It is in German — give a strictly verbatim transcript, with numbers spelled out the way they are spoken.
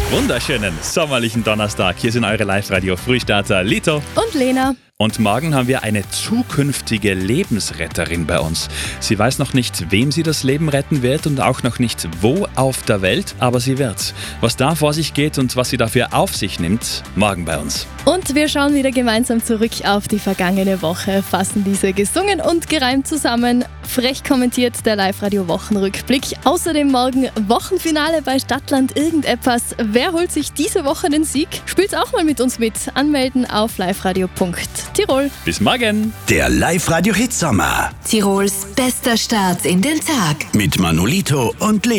Wunderschönen sommerlichen Donnerstag. Hier sind eure Live-Radio-Frühstarter Lito und Lena. Und morgen haben wir eine zukünftige Lebensretterin bei uns. Sie weiß noch nicht, wem sie das Leben retten wird und auch noch nicht, wo auf der Welt, aber sie wird's. Was da vor sich geht und was sie dafür auf sich nimmt, morgen bei uns. Und wir schauen wieder gemeinsam zurück auf die vergangene Woche, fassen diese gesungen und gereimt zusammen. Frech kommentiert der Live-Radio-Wochenrückblick. Außerdem morgen Wochenfinale bei Stadtland irgendetwas. Wer holt sich diese Woche den Sieg? Spielt's auch mal mit uns mit. Anmelden auf liveradio punkt tirol. Bis morgen. Der Live-Radio-Hitsommer. Tirols bester Start in den Tag. Mit Manolito und Lena.